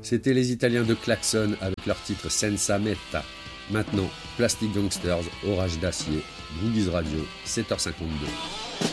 C'était les Italiens de Klaxon avec leur titre Senza Metta. Maintenant, Plastic Gangsters, Orage d'acier, Boogies Radio, 7h52.